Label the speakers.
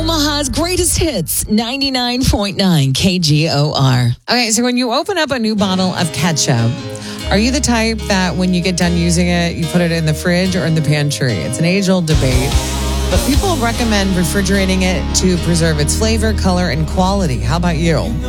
Speaker 1: Omaha's greatest hits, 99.9 KGOR.
Speaker 2: Okay, so when you open up a new bottle of ketchup, are you the type that when you get done using it, you put it in the fridge or in the pantry? It's an age-old debate, but people recommend refrigerating it to preserve its flavor, color, and quality. How about you?